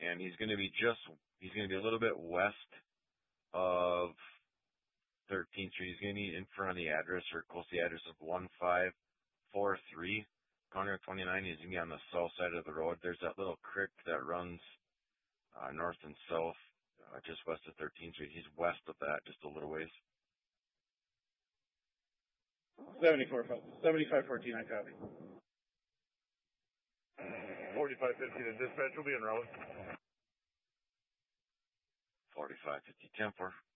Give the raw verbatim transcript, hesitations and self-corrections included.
and he's going to be just, he's going to be a little bit west of thirteenth Street. He's going to be in front of the address, or close to the address of one five four three, Conroe twenty-nine. He's going to be on the south side of the road. There's that little creek that runs uh, north and south, uh, just west of thirteenth Street. He's west of that, just a little ways. seventy-four, seventy-five fourteen, I copy. forty-five fifteen, the dispatch will be en route. forty-five fifty, ten four.